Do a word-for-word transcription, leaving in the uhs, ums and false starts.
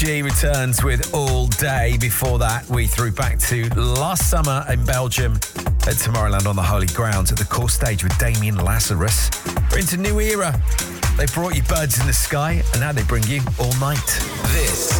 G returns with All Day. Before that, we threw back to last summer in Belgium at Tomorrowland on the Holy Grounds at the core stage with Damien Lazarus. We're into new era. They brought you Birds in the Sky, and now they bring you All Night. This